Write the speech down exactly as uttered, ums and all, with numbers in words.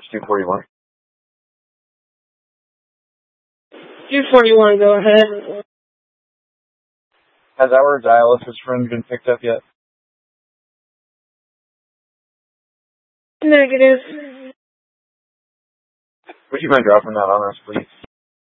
two forty-one. two forty-one, go ahead. Has our dialysis friend been picked up yet? Negative. Would you mind dropping that on us, please?